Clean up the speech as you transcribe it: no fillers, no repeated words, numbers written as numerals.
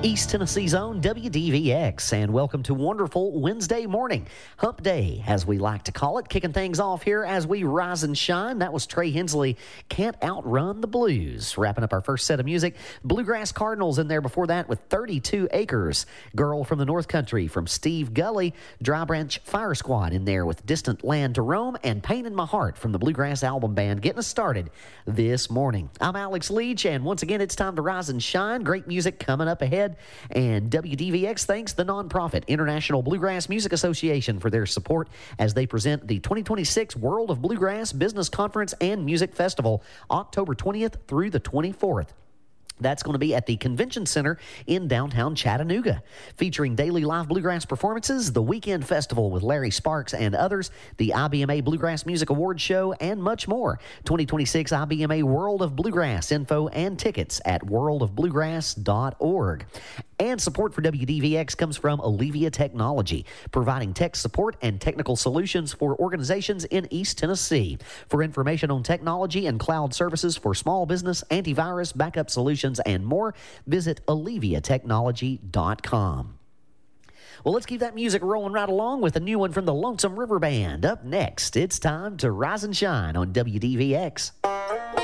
East Tennessee's own WDVX, and welcome to wonderful Wednesday morning, Hump Day, as we like to call it, kicking things off here as we rise and shine. That was Trey Hensley, Can't Outrun the Blues. Wrapping up our first set of music, Bluegrass Cardinals in there before that with 32 Acres, Girl from the North Country from Steve Gully, Dry Branch Fire Squad in there with Distant Land to Roam, and Pain in My Heart from the Bluegrass Album Band getting us started this morning. I'm Alex Leach, and once again, it's time to rise and shine. Great music coming up ahead. And WDVX thanks the nonprofit International Bluegrass Music Association for their support as they present the 2026 World of Bluegrass Business Conference and Music Festival, October 20th through the 24th. That's going to be at the Convention Center in downtown Chattanooga, featuring daily live bluegrass performances, the Weekend Festival with Larry Sparks and others, the IBMA Bluegrass Music Awards Show, and much more. 2026 IBMA World of Bluegrass info and tickets at worldofbluegrass.org. And support for WDVX comes from Allevia Technology, providing tech support and technical solutions for organizations in East Tennessee. For information on technology and cloud services for small business, antivirus, backup solutions, and more, visit alleviatechnology.com. Well, let's keep that music rolling right along with a new one from the Lonesome River Band. Up next, it's time to rise and shine on WDVX.